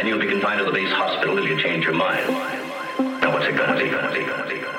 and you'll be confined to the base hospital if you change your mind. Now what's it gonna be?